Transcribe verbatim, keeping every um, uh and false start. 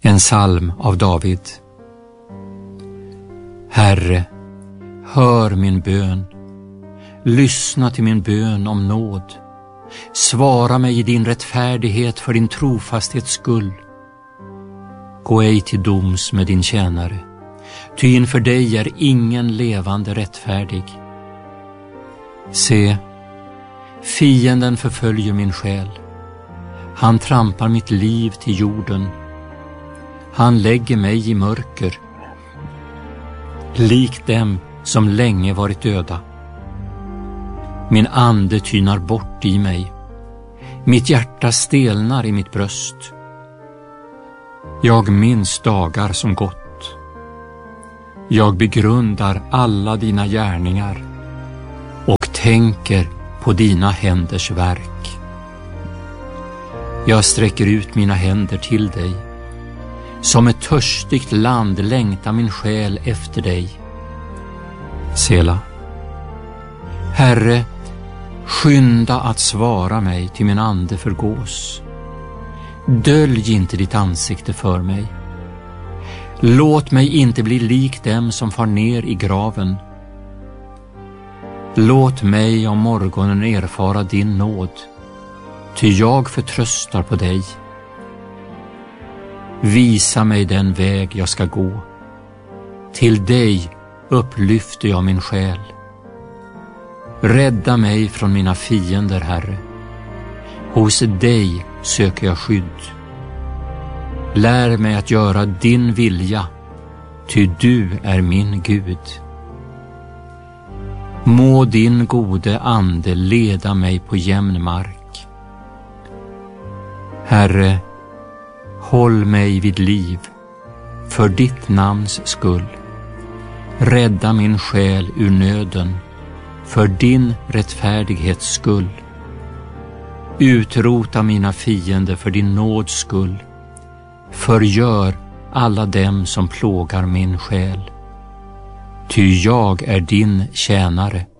En psalm av David. Herre, hör min bön. Lyssna till min bön om nåd. Svara mig i din rättfärdighet för din trofasthets skull. Gå ej till doms med din tjänare, ty inför dig är ingen levande rättfärdig. Se, fienden förföljer min själ. Han trampar mitt liv till jorden. Han lägger mig i mörker, lik dem som länge varit döda. Min ande tynar bort i mig. Mitt hjärta stelnar i mitt bröst. Jag minns dagar som gått. Jag begrundar alla dina gärningar och tänker på dina händers verk. Jag sträcker ut mina händer till dig. Som ett törstigt land längtar min själ efter dig. Sela. Herre, skynda att svara mig till min ande förgås. Dölj inte ditt ansikte för mig. Låt mig inte bli lik dem som far ner i graven. Låt mig om morgonen erfara din nåd, ty jag förtröstar på dig. Visa mig den väg jag ska gå. Till dig upplyfter jag min själ. Rädda mig från mina fiender, Herre. Hos dig söker jag skydd. Lär mig att göra din vilja, ty du är min Gud. Må din gode ande leda mig på jämn mark. Herre, håll mig vid liv för ditt namns skull. Rädda min själ ur nöden för din rättfärdighets skull. Utrota mina fiender för din nåds skull. Förgör alla dem som plågar min själ. Ty jag är din tjänare.